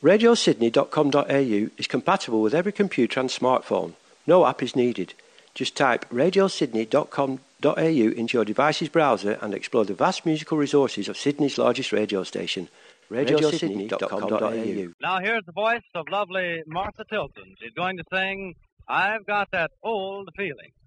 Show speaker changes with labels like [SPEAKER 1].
[SPEAKER 1] RadioSydney.com.au is compatible with every computer and smartphone. No app is needed. Just type RadioSydney.com.au into your device's browser and explore the vast musical resources of Sydney's largest radio station. RadioSydney.com.au.
[SPEAKER 2] Now here's the voice of lovely Martha Tilton. She's going to sing, I've Got That Old Feeling.